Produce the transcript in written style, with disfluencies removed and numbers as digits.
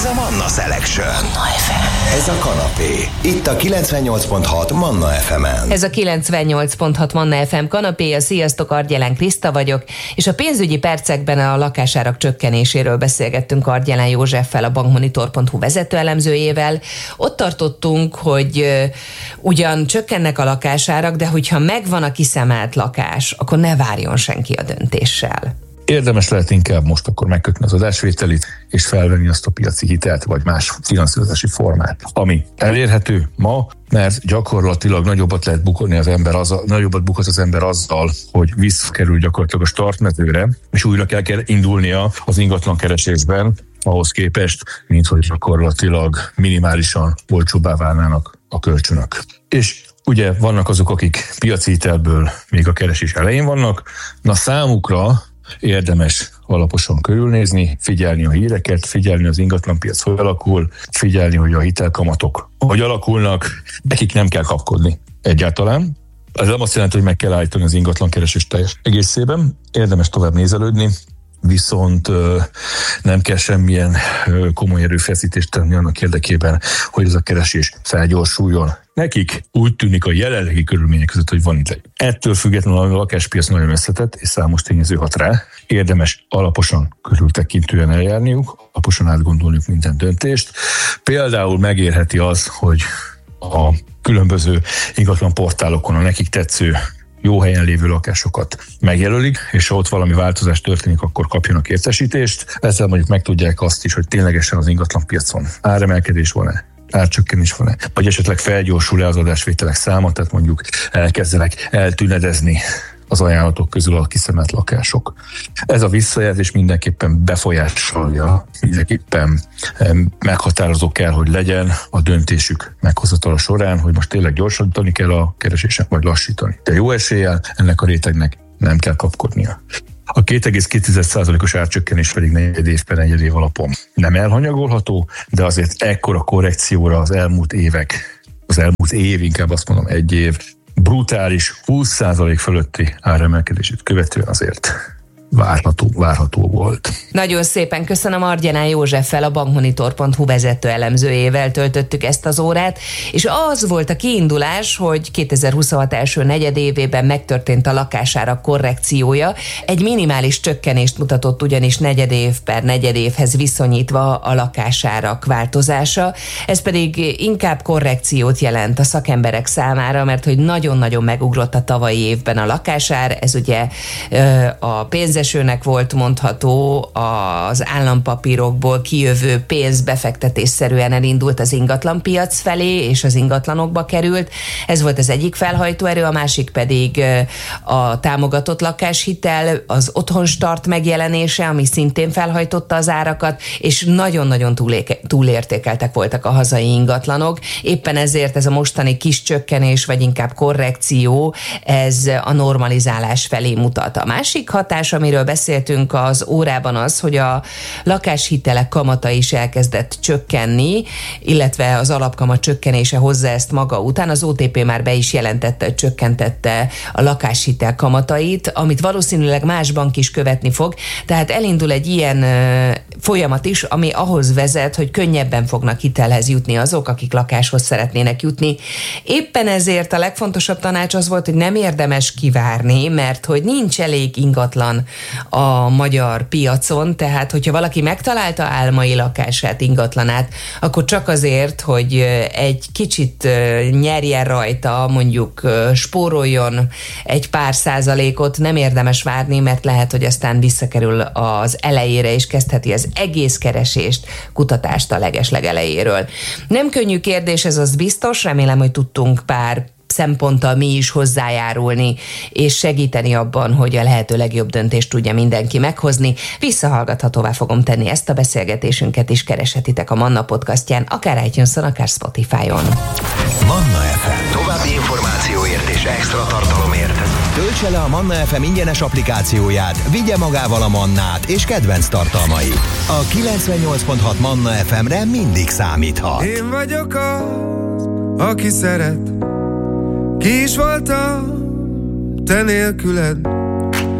Ez a Manna Selection. Manna FM. Ez a kanapé. Itt a 98.6 Manna FM-en. Ez a 98.6 Manna FM kanapéja. Sziasztok, Argyelán Kriszta vagyok, és a pénzügyi percekben a lakásárak csökkenéséről beszélgettünk Argyelán Józseffel, a bankmonitor.hu vezetőelemzőjével. Ott tartottunk, hogy ugyan csökkennek a lakásárak, de hogyha megvan a kiszemelt lakás, akkor ne várjon senki a döntéssel. Érdemes lehet inkább most akkor megkötni az adásvételit, és felvenni azt a piaci hitelt, vagy más finanszírozási formát, ami elérhető ma, mert gyakorlatilag nagyobbat bukhat az ember azzal, hogy visszakerül gyakorlatilag a startmezőre, és újra kell indulnia az ingatlan keresésben, ahhoz képest, mint hogy gyakorlatilag minimálisan olcsóbbá válnának a kölcsönök. És ugye vannak azok, akik piaci hitelből még a keresés elején vannak, na számukra érdemes alaposan körülnézni, figyelni a híreket, figyelni az ingatlanpiac, hogy alakul, figyelni, hogy a hitelkamatok hogy alakulnak, nekik nem kell kapkodni egyáltalán. Ez nem azt jelenti, hogy meg kell állítani az ingatlankeresést teljes egészében, érdemes tovább nézelődni, viszont nem kell semmilyen komoly erőfeszítést tenni annak érdekében, hogy ez a keresés felgyorsuljon. Nekik úgy tűnik a jelenlegi körülmények között, hogy van idejük. Ettől függetlenül a lakáspiac nagyon összetett, és számos tényező hat rá. Érdemes alaposan, körültekintően eljárniuk, alaposan átgondolniuk minden döntést. Például megérheti az, hogy a különböző ingatlan portálokon a nekik tetsző jó helyen lévő lakásokat megjelölik, és ha ott valami változás történik, akkor kapjanak értesítést. Ezzel mondjuk megtudják azt is, hogy ténylegesen az ingatlanpiacon áremelkedés van-e, árcsökkenés van-e, vagy esetleg felgyorsul-e az adásvételek száma, tehát mondjuk elkezdenek eltűnedezni az ajánlatok közül a kiszemelt lakások. Ez a visszajelzés mindenképpen befolyásolja, mindenképpen meghatározó kell, hogy legyen a döntésük meghozatala során, hogy most tényleg gyorsítani kell a keresésnek, vagy lassítani. De jó eséllyel ennek a rétegnek nem kell kapkodnia. A 2,2%-os árcsökkenés pedig negyed év alapon nem elhanyagolható, de azért ekkora korrekcióra az elmúlt év, inkább azt mondom egy év, brutális 20% fölötti áremelkedését követően azért várható volt. Nagyon szépen köszönöm, Argyelán Józseffel, a bankmonitor.hu vezetőelemzőjével töltöttük ezt az órát, és az volt a kiindulás, hogy 2026 első negyedévében megtörtént a lakásárak korrekciója. Egy minimális csökkenést mutatott ugyanis negyedév per negyedévhez viszonyítva a lakásárak változása. Ez pedig inkább korrekciót jelent a szakemberek számára, mert hogy nagyon-nagyon megugrott a tavalyi évben a lakásár. Ez ugye a pénzesőnek volt mondható, az állampapírokból kijövő pénz befektetésszerűen elindult az ingatlanpiac felé, és az ingatlanokba került. Ez volt az egyik felhajtóerő, a másik pedig a támogatott lakáshitel, az otthonstart megjelenése, ami szintén felhajtotta az árakat, és nagyon-nagyon túlértékeltek voltak a hazai ingatlanok. Éppen ezért ez a mostani kis csökkenés, vagy inkább korrekció, ez a normalizálás felé mutat. A másik hatás, amiről beszéltünk az órában, az, hogy a lakáshitelek kamata is elkezdett csökkenni, illetve az alapkamat csökkenése hozza ezt maga után. Az OTP már be is jelentette, hogy csökkentette a lakáshitel kamatait, amit valószínűleg más bank is követni fog, tehát elindul egy ilyen folyamat is, ami ahhoz vezet, hogy könnyebben fognak hitelhez jutni azok, akik lakáshoz szeretnének jutni. Éppen ezért a legfontosabb tanács az volt, hogy nem érdemes kivárni, mert hogy nincs elég ingatlan a magyar piacon, tehát hogyha valaki megtalálta álmai lakását, ingatlanát, akkor csak azért, hogy egy kicsit nyerjen rajta, mondjuk spóroljon egy pár százalékot, nem érdemes várni, mert lehet, hogy aztán visszakerül az elejére, és kezdheti az egész keresést, kutatást a legeslegelejéről. Nem könnyű kérdés, ez az biztos, remélem, hogy tudtunk pár szemponttal mi is hozzájárulni, és segíteni abban, hogy a lehető legjobb döntést tudja mindenki meghozni. Visszahallgathatóvá fogom tenni ezt a beszélgetésünket, és kereshetitek a Manna podcastján, akár iTunes-on, akár Spotify-on. Manna FM. További információért és extra tartalomért töltse le a Manna FM ingyenes applikációját, vigye magával a Mannát és kedvenc tartalmait. A 98.6 Manna FM-re mindig számíthat. Én vagyok az, aki szeret. Ki is voltam te nélküled,